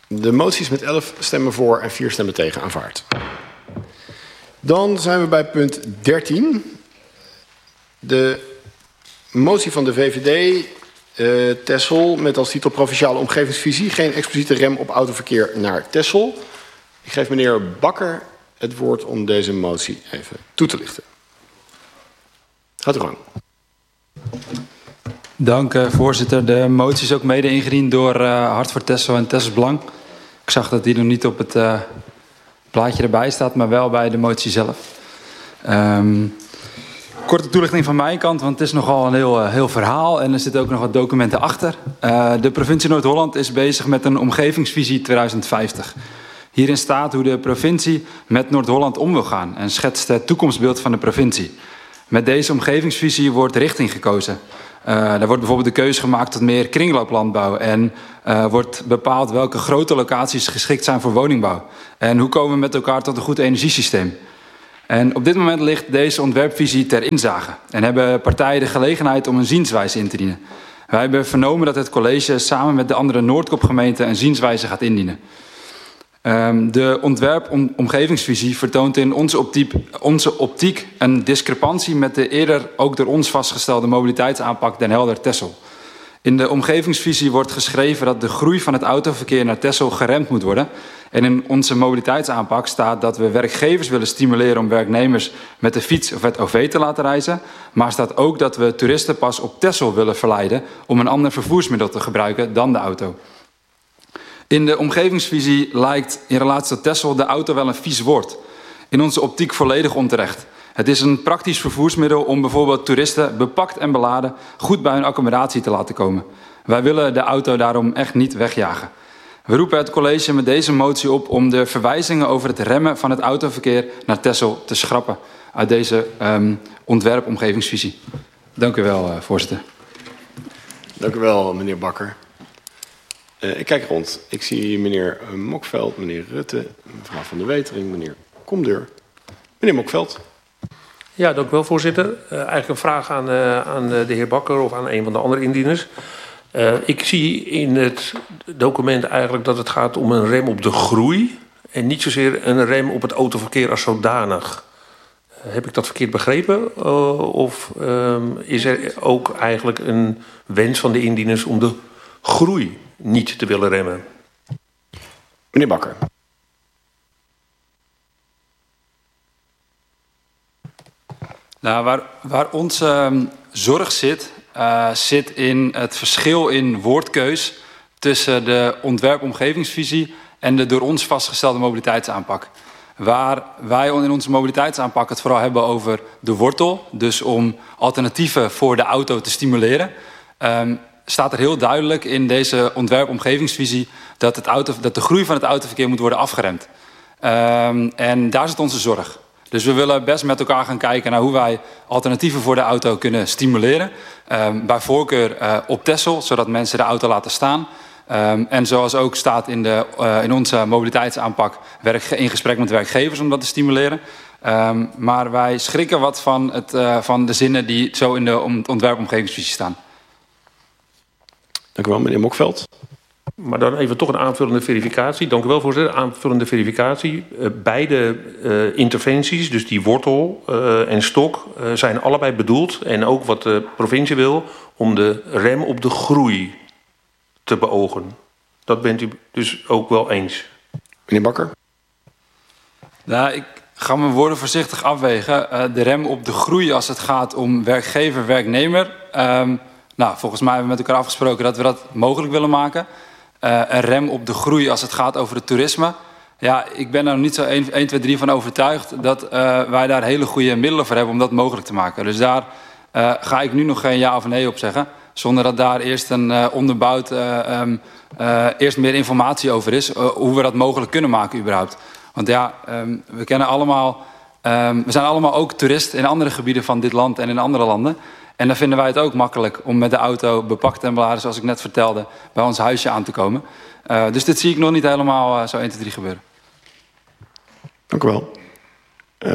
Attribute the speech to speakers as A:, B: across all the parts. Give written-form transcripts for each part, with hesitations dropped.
A: De motie is met 11 stemmen voor en 4 stemmen tegen aanvaard. Dan zijn we bij punt 13. De motie van de VVD, Texel, met als titel Provinciale Omgevingsvisie. Geen expliciete rem op autoverkeer naar Texel. Ik geef meneer Bakker het woord om deze motie even toe te lichten. Gaat u gang.
B: Dank, voorzitter. De motie is ook mede ingediend door Hart voor Texel en Texels Belang. Ik zag dat die nog niet op het plaatje erbij staat, maar wel bij de motie zelf. Korte toelichting van mijn kant, want het is nogal een heel verhaal en er zitten ook nog wat documenten achter. De provincie Noord-Holland is bezig met een omgevingsvisie 2050. Hierin staat hoe de provincie met Noord-Holland om wil gaan en schetst het toekomstbeeld van de provincie. Met deze omgevingsvisie wordt richting gekozen. Er wordt bijvoorbeeld de keuze gemaakt tot meer kringlooplandbouw en wordt bepaald welke grote locaties geschikt zijn voor woningbouw. En hoe komen we met elkaar tot een goed energiesysteem. En op dit moment ligt deze ontwerpvisie ter inzage en hebben partijen de gelegenheid om een zienswijze in te dienen. Wij hebben vernomen dat het college samen met de andere Noordkopgemeenten een zienswijze gaat indienen. De ontwerp-omgevingsvisie vertoont in onze optiek een discrepantie met de eerder ook door ons vastgestelde mobiliteitsaanpak Den Helder-Texel. In de omgevingsvisie wordt geschreven dat de groei van het autoverkeer naar Texel geremd moet worden. En in onze mobiliteitsaanpak staat dat we werkgevers willen stimuleren om werknemers met de fiets of het OV te laten reizen. Maar staat ook dat we toeristen pas op Texel willen verleiden om een ander vervoersmiddel te gebruiken dan de auto. In de omgevingsvisie lijkt in relatie tot Texel de auto wel een vies woord. In onze optiek volledig onterecht. Het is een praktisch vervoersmiddel om bijvoorbeeld toeristen bepakt en beladen goed bij hun accommodatie te laten komen. Wij willen de auto daarom echt niet wegjagen. We roepen het college met deze motie op om de verwijzingen over het remmen van het autoverkeer naar Texel te schrappen uit deze ontwerp-omgevingsvisie. Dank u wel, voorzitter.
A: Dank u wel, meneer Bakker. Ik kijk rond. Ik zie meneer Mokveld, meneer Rutte, mevrouw Van der Wetering, meneer Komdeur. Meneer Mokveld.
C: Ja, dank u wel, voorzitter. Eigenlijk een vraag aan de heer Bakker of aan een van de andere indieners. Ik zie in het document eigenlijk dat het gaat om een rem op de groei en niet zozeer een rem op het autoverkeer als zodanig. Heb ik dat verkeerd begrepen? Of is er ook eigenlijk een wens van de indieners om de groei niet te willen remmen?
A: Meneer Bakker.
B: Nou, waar onze zorg zit, zit in het verschil in woordkeus tussen de ontwerp-omgevingsvisie en de door ons vastgestelde mobiliteitsaanpak. Waar wij in onze mobiliteitsaanpak het vooral hebben over de wortel, dus om alternatieven voor de auto te stimuleren, staat er heel duidelijk in deze ontwerp-omgevingsvisie dat de groei van het autoverkeer moet worden afgeremd. En daar zit onze zorg. Dus we willen best met elkaar gaan kijken naar hoe wij alternatieven voor de auto kunnen stimuleren. Bij voorkeur op Texel, zodat mensen de auto laten staan. En zoals ook staat in onze mobiliteitsaanpak, in gesprek met werkgevers om dat te stimuleren. Maar wij schrikken wat van de zinnen die zo in de ontwerpomgevingsvisie staan.
A: Dank u wel, meneer Mokveld.
C: Maar dan even toch een aanvullende verificatie. Dank u wel, voorzitter. Aanvullende verificatie. Beide interventies, dus die wortel en stok, zijn allebei bedoeld. En ook wat de provincie wil, om de rem op de groei te beogen. Dat bent u dus ook wel eens.
A: Meneer Bakker.
B: Nou, ik ga mijn woorden voorzichtig afwegen. De rem op de groei als het gaat om werkgever-werknemer. Volgens mij hebben we met elkaar afgesproken dat we dat mogelijk willen maken. Een rem op de groei als het gaat over het toerisme. Ja, ik ben er nog niet zo 1, 2, 3 van overtuigd dat wij daar hele goede middelen voor hebben om dat mogelijk te maken. Dus daar ga ik nu nog geen ja of nee op zeggen. Zonder dat daar eerst een onderbouwd, eerst meer informatie over is. Hoe we dat mogelijk kunnen maken überhaupt. Want ja, we zijn allemaal ook toerist in andere gebieden van dit land en in andere landen. En dan vinden wij het ook makkelijk om met de auto bepakt en beladen, zoals ik net vertelde, bij ons huisje aan te komen. Dus dit zie ik nog niet helemaal zo 1, 2, 3 gebeuren.
A: Dank u wel.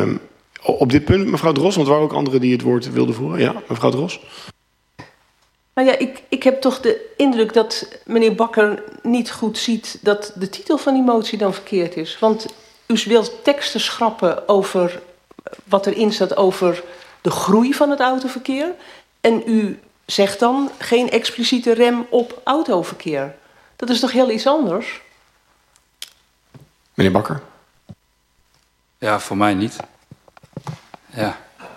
A: Op dit punt, mevrouw Dros, want er waren ook anderen die het woord wilden voeren. Ja, mevrouw Dros.
D: Nou ja, ik heb toch de indruk dat meneer Bakker niet goed ziet dat de titel van die motie dan verkeerd is. Want u wilt teksten schrappen over wat erin staat over de groei van het autoverkeer. En u zegt dan geen expliciete rem op autoverkeer. Dat is toch heel iets anders?
A: Meneer Bakker?
B: Ja, voor mij niet. Ja.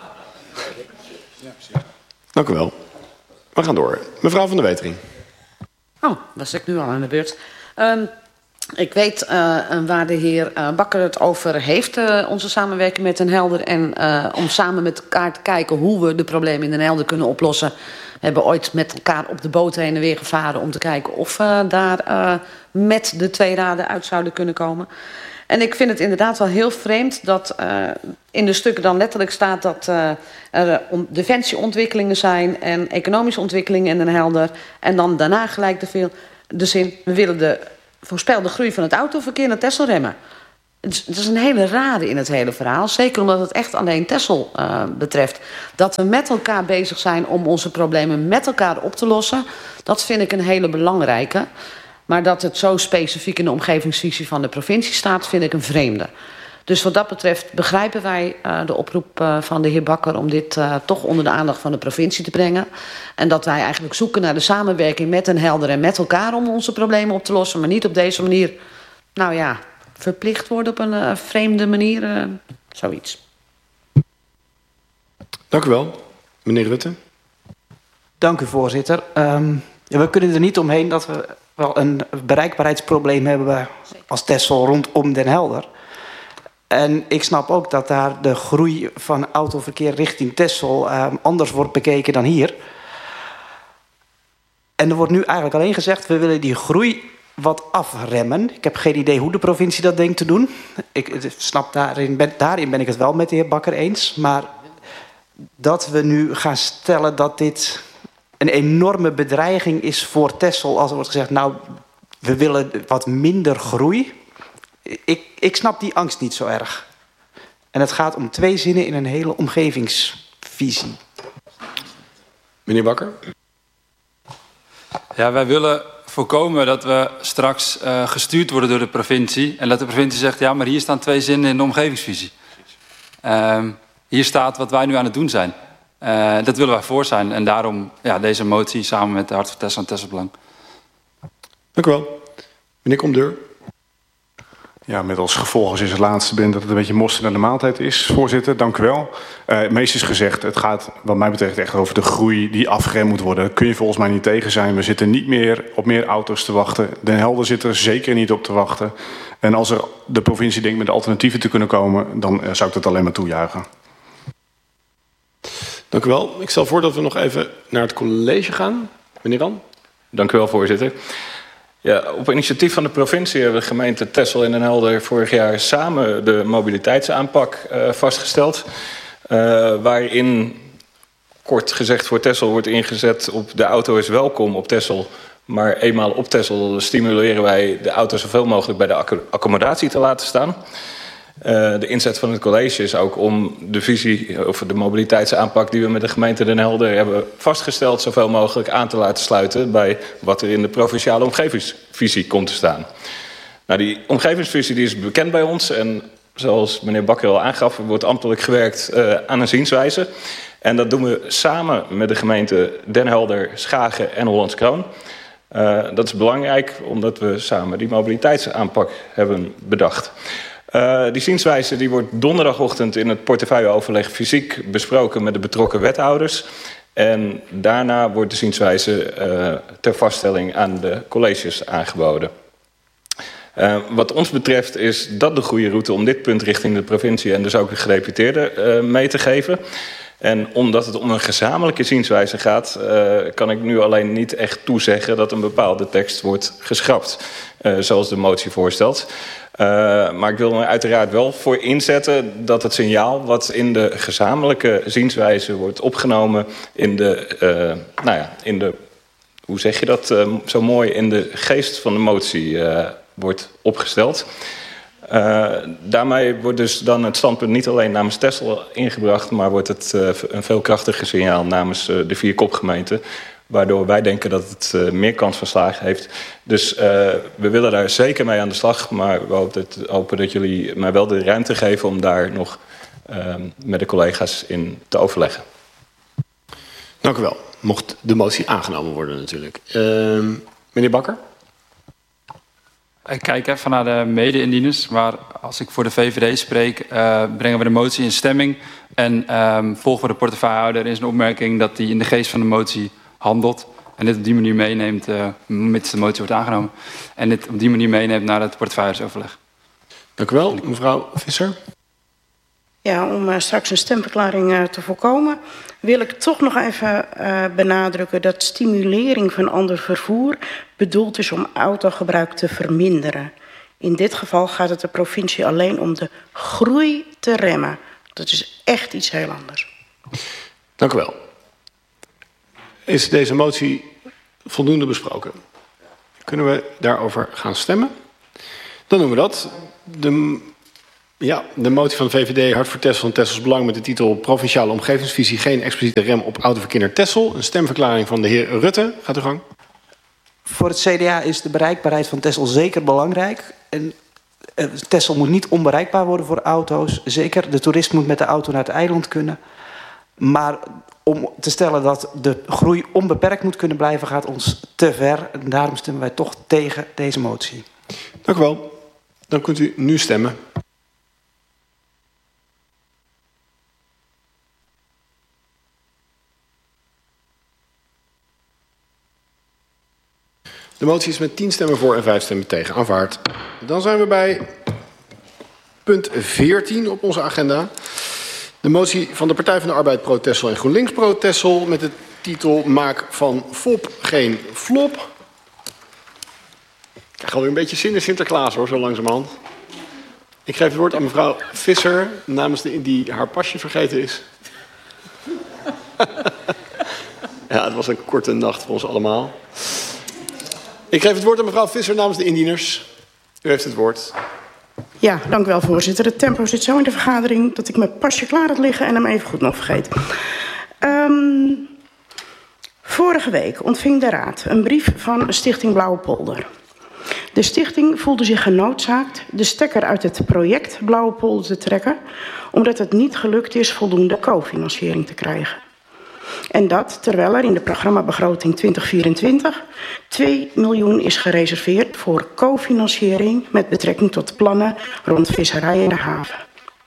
A: Dank u wel. We gaan door. Mevrouw van der Wetering.
E: Oh, was ik nu al aan de beurt. Ik weet waar de heer Bakker het over heeft, onze samenwerking met Den Helder. En om samen met elkaar te kijken hoe we de problemen in Den Helder kunnen oplossen. We hebben ooit met elkaar op de boot heen en weer gevaren om te kijken of we daar met de 2 raden uit zouden kunnen komen. En ik vind het inderdaad wel heel vreemd dat in de stukken dan letterlijk staat dat er defensieontwikkelingen zijn en economische ontwikkelingen in Den Helder. En dan daarna gelijk de zin, we willen de voorspelde groei van het autoverkeer naar Texel remmen. Het is een hele rare in het hele verhaal. Zeker omdat het echt alleen Texel betreft. Dat we met elkaar bezig zijn om onze problemen met elkaar op te lossen. Dat vind ik een hele belangrijke. Maar dat het zo specifiek in de omgevingsvisie van de provincie staat, vind ik een vreemde. Dus wat dat betreft begrijpen wij de oproep van de heer Bakker om dit toch onder de aandacht van de provincie te brengen. En dat wij eigenlijk zoeken naar de samenwerking met Den Helder en met elkaar om onze problemen op te lossen. Maar niet op deze manier, nou ja, verplicht worden op een vreemde manier. Zoiets.
A: Dank u wel. Meneer Rutte.
F: Dank u, voorzitter. We kunnen er niet omheen dat we wel een bereikbaarheidsprobleem hebben als Texel rondom Den Helder. En ik snap ook dat daar de groei van autoverkeer richting Texel anders wordt bekeken dan hier. En er wordt nu eigenlijk alleen gezegd, we willen die groei wat afremmen. Ik heb geen idee hoe de provincie dat denkt te doen. Ik snap daarin ben ik het wel met de heer Bakker eens. Maar dat we nu gaan stellen dat dit een enorme bedreiging is voor Texel, als er wordt gezegd, nou, we willen wat minder groei. Ik snap die angst niet zo erg. En het gaat om 2 zinnen in een hele omgevingsvisie.
A: Meneer Bakker.
B: Ja, wij willen voorkomen dat we straks gestuurd worden door de provincie. En dat de provincie zegt, ja, maar hier staan 2 zinnen in de omgevingsvisie. Hier staat wat wij nu aan het doen zijn. Dat willen wij voor zijn. En daarom deze motie samen met de Hart van Texel en Texelbelang.
A: Dank u wel. Meneer Comdeur.
G: Ja, met als gevolg als je het laatste bent dat het een beetje mosterd naar de maaltijd is. Voorzitter, dank u wel. Het meest is gezegd, het gaat wat mij betreft echt over de groei die afgeremd moet worden. Daar kun je volgens mij niet tegen zijn. We zitten niet meer op meer auto's te wachten. Den Helder zit er zeker niet op te wachten. En als er de provincie denkt met alternatieven te kunnen komen, dan zou ik dat alleen maar toejuichen.
A: Dank u wel. Ik stel voor dat we nog even naar het college gaan. Meneer Ran.
H: Dank u wel, voorzitter. Ja, op initiatief van de provincie hebben de gemeente Texel en Den Helder vorig jaar samen de mobiliteitsaanpak vastgesteld. Waarin, kort gezegd voor Texel, wordt ingezet op de auto is welkom op Texel. Maar eenmaal op Texel stimuleren wij de auto zoveel mogelijk bij de accommodatie te laten staan. De inzet van het college is ook om de visie over de mobiliteitsaanpak die we met de gemeente Den Helder hebben vastgesteld zoveel mogelijk aan te laten sluiten bij wat er in de provinciale omgevingsvisie komt te staan. Nou, die omgevingsvisie die is bekend bij ons en zoals meneer Bakker al aangaf, wordt ambtelijk gewerkt aan een zienswijze. En dat doen we samen met de gemeente Den Helder, Schagen en Hollands Kroon. Dat is belangrijk omdat we samen die mobiliteitsaanpak hebben bedacht. Die zienswijze die wordt donderdagochtend in het portefeuilleoverleg fysiek besproken met de betrokken wethouders. En daarna wordt de zienswijze ter vaststelling aan de colleges aangeboden. Wat ons betreft is dat de goede route om dit punt richting de provincie en dus ook de gedeputeerden mee te geven. En omdat het om een gezamenlijke zienswijze gaat, kan ik nu alleen niet echt toezeggen dat een bepaalde tekst wordt geschrapt, zoals de motie voorstelt. Maar ik wil er uiteraard wel voor inzetten dat het signaal wat in de gezamenlijke zienswijze wordt opgenomen in de, hoe zeg je dat zo mooi, in de geest van de motie wordt opgesteld. Daarmee wordt dus dan het standpunt niet alleen namens Texel ingebracht, maar wordt het een veel krachtiger signaal namens de 4 kopgemeenten. waardoor wij denken dat het meer kans van slagen heeft. Dus we willen daar zeker mee aan de slag, maar we hopen dat jullie mij wel de ruimte geven om daar nog met de collega's in te overleggen.
A: Dank u wel. Mocht de motie aangenomen worden natuurlijk. Meneer Bakker?
B: Ik kijk even naar de mede-indieners, maar als ik voor de VVD spreek, brengen we de motie in stemming en volgen we de portefeuillehouder in zijn opmerking dat hij in de geest van de motie handelt en dit op die manier meeneemt, mits de motie wordt aangenomen, en dit op die manier meeneemt naar het portefeuillehoudsoverleg.
A: Dank u wel. Mevrouw Visser?
I: Ja, om straks een stemverklaring te voorkomen, wil ik toch nog even benadrukken dat stimulering van ander vervoer bedoeld is om autogebruik te verminderen. In dit geval gaat het de provincie alleen om de groei te remmen. Dat is echt iets heel anders.
A: Dank u wel. Is deze motie voldoende besproken? Kunnen we daarover gaan stemmen? Dan doen we dat. De motie van de VVD, Hart voor Texel en Texels Belang met de titel Provinciale Omgevingsvisie, geen expliciete rem op autoverkeer naar Texel. Een stemverklaring van de heer Rutte. Gaat uw gang.
F: Voor het CDA is de bereikbaarheid van Texel zeker belangrijk. En Texel moet niet onbereikbaar worden voor auto's. Zeker, de toerist moet met de auto naar het eiland kunnen. Maar om te stellen dat de groei onbeperkt moet kunnen blijven, gaat ons te ver. En daarom stemmen wij toch tegen deze motie.
A: Dank u wel. Dan kunt u nu stemmen. De motie is met 10 stemmen voor en 5 stemmen tegen aanvaard. Dan zijn we bij punt 14 op onze agenda. De motie van de Partij van de Arbeid Pro Texel en GroenLinks Pro Texel met de titel Maak van FOP geen flop. Ik krijg alweer een beetje zin in Sinterklaas hoor, zo langzamerhand. Ik geef het woord aan mevrouw Visser namens die haar pasje vergeten is. Ja, het was een korte nacht voor ons allemaal. Ik geef het woord aan mevrouw Visser namens de indieners. U heeft het woord.
I: Ja, dank u wel, voorzitter. Het tempo zit zo in de vergadering dat ik mijn pasje klaar had liggen en hem even goed nog vergeet. Vorige week ontving de Raad een brief van Stichting Blauwe Polder. De stichting voelde zich genoodzaakt de stekker uit het project Blauwe Polder te trekken, omdat het niet gelukt is voldoende cofinanciering te krijgen. En dat terwijl er in de programmabegroting 2024 2 miljoen is gereserveerd voor cofinanciering met betrekking tot plannen rond visserij en de haven.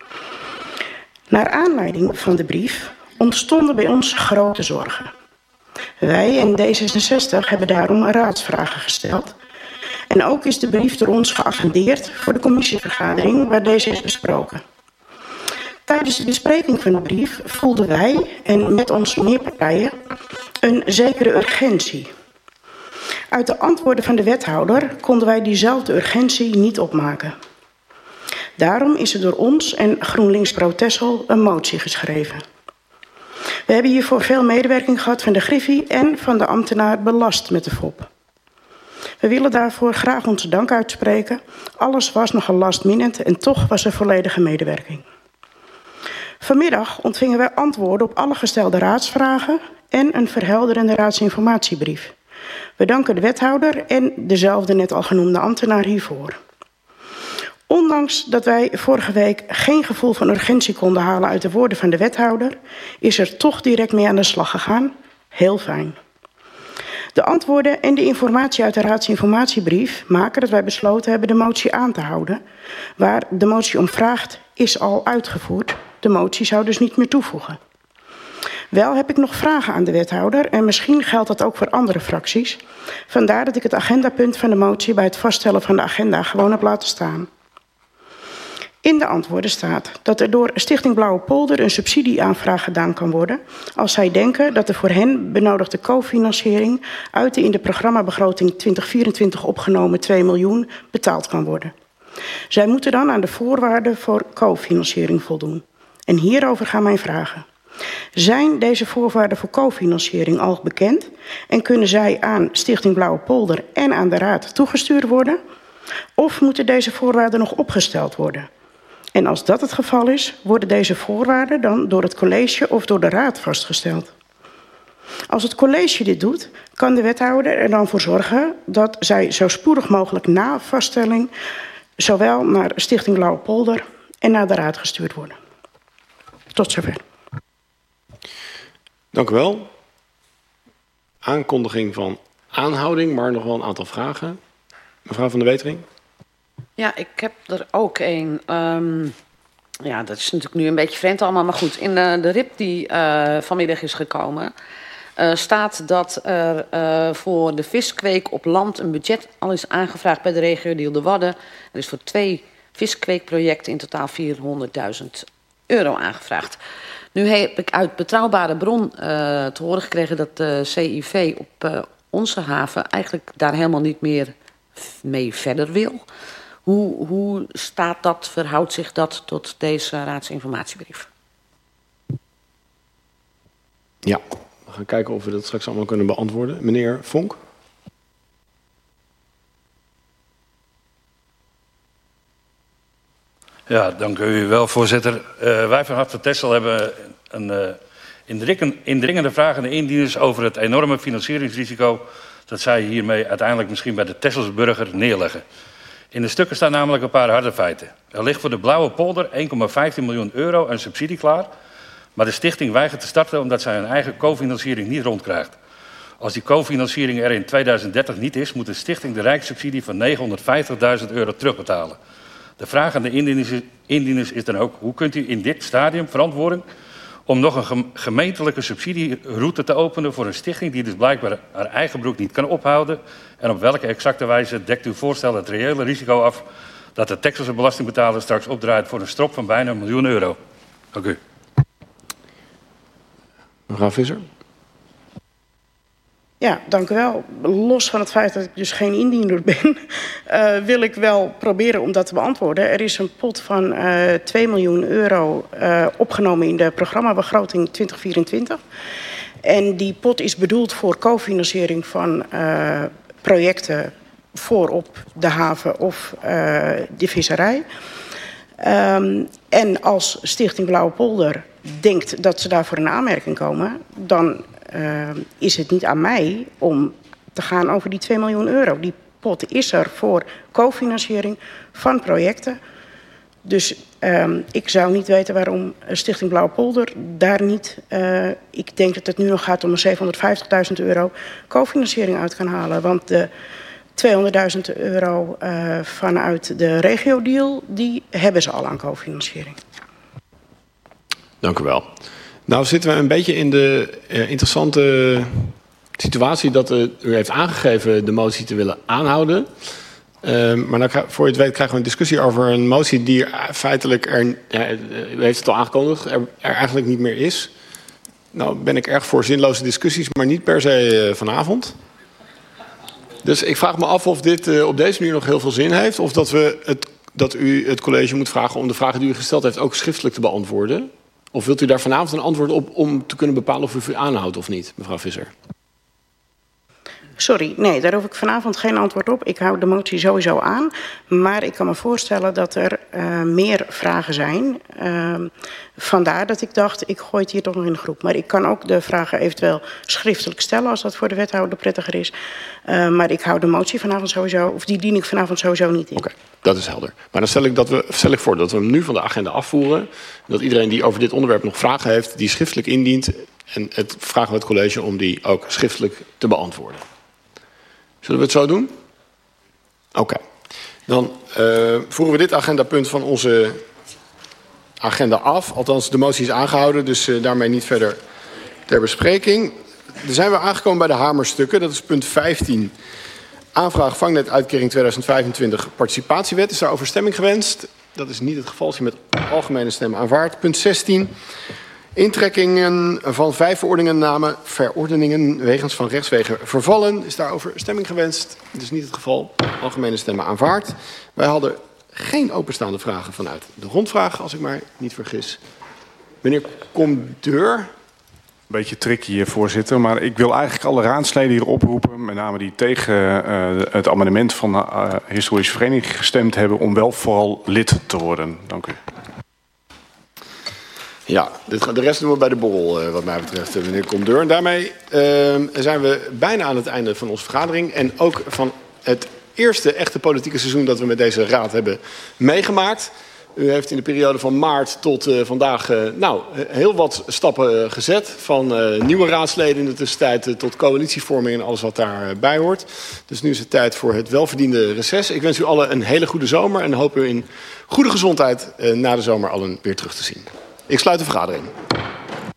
I: Naar aanleiding van de brief ontstonden bij ons grote zorgen. Wij en D66 hebben daarom raadsvragen gesteld. En ook is de brief door ons geagendeerd voor de commissievergadering waar deze is besproken. Tijdens de bespreking van de brief voelden wij, en met ons meer partijen, een zekere urgentie. Uit de antwoorden van de wethouder konden wij diezelfde urgentie niet opmaken. Daarom is er door ons en GroenLinks Pro Texel een motie geschreven. We hebben hiervoor veel medewerking gehad van de Griffie en van de ambtenaar belast met de FOP. We willen daarvoor graag onze dank uitspreken. Alles was nogal last minute en toch was er volledige medewerking. Vanmiddag ontvingen wij antwoorden op alle gestelde raadsvragen en een verhelderende raadsinformatiebrief. We danken de wethouder en dezelfde net al genoemde ambtenaar hiervoor. Ondanks dat wij vorige week geen gevoel van urgentie konden halen uit de woorden van de wethouder, is er toch direct mee aan de slag gegaan. Heel fijn. De antwoorden en de informatie uit de raadsinformatiebrief maken dat wij besloten hebben de motie aan te houden. Waar de motie om vraagt is al uitgevoerd. De motie zou dus niet meer toevoegen. Wel heb ik nog vragen aan de wethouder en misschien geldt dat ook voor andere fracties. Vandaar dat ik het agendapunt van de motie bij het vaststellen van de agenda gewoon heb laten staan. In de antwoorden staat dat er door Stichting Blauwe Polder een subsidieaanvraag gedaan kan worden als zij denken dat de voor hen benodigde cofinanciering uit de in de programmabegroting 2024 opgenomen 2 miljoen betaald kan worden. Zij moeten dan aan de voorwaarden voor cofinanciering voldoen. En hierover gaan mijn vragen. Zijn deze voorwaarden voor cofinanciering al bekend en kunnen zij aan Stichting Blauwe Polder en aan de Raad toegestuurd worden? Of moeten deze voorwaarden nog opgesteld worden? En als dat het geval is, worden deze voorwaarden dan door het college of door de Raad vastgesteld? Als het college dit doet, kan de wethouder er dan voor zorgen dat zij zo spoedig mogelijk na vaststelling zowel naar Stichting Blauwe Polder en naar de raad gestuurd worden. Tot zover.
A: Dank u wel. Aankondiging van aanhouding, maar nog wel een aantal vragen. Mevrouw van der Wetering.
E: Ja, ik heb er ook een. Ja, dat is natuurlijk nu een beetje vreemd allemaal. Maar goed, in de RIP die vanmiddag is gekomen, staat dat er voor de viskweek op land een budget al is aangevraagd bij de regio Diel-de Wadden. Er is voor 2 viskweekprojecten in totaal €400.000 aangevraagd. Nu heb ik uit betrouwbare bron te horen gekregen dat de CIV op onze haven eigenlijk daar helemaal niet meer mee verder wil. Hoe staat dat, verhoudt zich dat tot deze raadsinformatiebrief?
A: Ja, we gaan kijken of we dat straks allemaal kunnen beantwoorden. Meneer Vonk.
J: Ja, dank u wel, voorzitter. Wij van Hart van Texel hebben een indringende vraag aan de indieners over het enorme financieringsrisico dat zij hiermee uiteindelijk misschien bij de Texelse burger neerleggen. In de stukken staan namelijk een paar harde feiten. Er ligt voor de Blauwe Polder €1,15 miljoen aan subsidie klaar, maar de stichting weigert te starten omdat zij hun eigen cofinanciering niet rondkrijgt. Als die cofinanciering er in 2030 niet is, moet de stichting de rijkssubsidie van €950.000 terugbetalen. De vraag aan de indieners is dan ook: hoe kunt u in dit stadium verantwoorden om nog een gemeentelijke subsidieroute te openen voor een stichting die dus blijkbaar haar eigen broek niet kan ophouden? En op welke exacte wijze dekt uw voorstel het reële risico af dat de Texelse belastingbetaler straks opdraait voor een strop van bijna €1 miljoen? Dank u.
A: Mevrouw Visser.
I: Ja, dank u wel. Los van het feit dat ik dus geen indiener ben, wil ik wel proberen om dat te beantwoorden. Er is een pot van €2 miljoen opgenomen in de programmabegroting 2024. En die pot is bedoeld voor cofinanciering van projecten voor op de haven of de visserij. En als Stichting Blauwe Polder denkt dat ze daarvoor in aanmerking komen, dan is het niet aan mij om te gaan over die €2 miljoen. Die pot is er voor cofinanciering van projecten. Dus ik zou niet weten waarom Stichting Blauwe Polder daar niet, ik denk dat het nu nog gaat om een €750.000 cofinanciering uit kan halen. Want de €200.000 vanuit de regio-deal, die hebben ze al aan cofinanciering.
A: Dank u wel. Nou zitten we een beetje in de interessante situatie dat u heeft aangegeven de motie te willen aanhouden. Maar dan, voor je het weet krijgen we een discussie over een motie die feitelijk u heeft het al aangekondigd, er eigenlijk niet meer is. Nou ben ik erg voor zinloze discussies, maar niet per se vanavond. Dus ik vraag me af of dit op deze manier nog heel veel zin heeft, of dat u het college moet vragen om de vragen die u gesteld heeft ook schriftelijk te beantwoorden. Of wilt u daar vanavond een antwoord op om te kunnen bepalen of u aanhoudt of niet, mevrouw Visser?
I: Sorry, nee, daar hoef ik vanavond geen antwoord op. Ik hou de motie sowieso aan. Maar ik kan me voorstellen dat er meer vragen zijn. Vandaar dat ik dacht, ik gooi het hier toch nog in de groep. Maar ik kan ook de vragen eventueel schriftelijk stellen als dat voor de wethouder prettiger is. Maar ik hou de motie vanavond sowieso, of die dien ik vanavond sowieso niet in.
A: Oké, dat is helder. Maar dan stel ik voor dat we hem nu van de agenda afvoeren. Dat iedereen die over dit onderwerp nog vragen heeft, die schriftelijk indient. En het vragen we het college om die ook schriftelijk te beantwoorden. Zullen we het zo doen? Oké. Dan voeren we dit agendapunt van onze agenda af. Althans, de motie is aangehouden, dus daarmee niet verder ter bespreking. Dan zijn we aangekomen bij de hamerstukken. Dat is punt 15. Aanvraag vangnetuitkering 2025 participatiewet. Is daarover stemming gewenst? Dat is niet het geval. Is hier met algemene stemmen aanvaard. Punt 16. Intrekkingen van 5 verordeningen wegens van rechtswegen vervallen. Is daarover stemming gewenst? Dat is niet het geval. Algemene stemmen aanvaard. Wij hadden geen openstaande vragen vanuit de rondvraag, als ik mij niet vergis. Meneer Comdeur.
G: Beetje tricky hier, voorzitter. Maar ik wil eigenlijk alle raadsleden hier oproepen, met name die tegen het amendement van de historische vereniging gestemd hebben, om wel vooral lid te worden. Dank u.
A: Ja, de rest doen we bij de borrel wat mij betreft, meneer Comdeur. En daarmee zijn we bijna aan het einde van onze vergadering. En ook van het eerste echte politieke seizoen dat we met deze raad hebben meegemaakt. U heeft in de periode van maart tot vandaag heel wat stappen gezet. Van nieuwe raadsleden in de tussentijd tot coalitievorming en alles wat daarbij hoort. Dus nu is het tijd voor het welverdiende reces. Ik wens u allen een hele goede zomer en hoop u in goede gezondheid na de zomer allen weer terug te zien. Ik sluit de vergadering.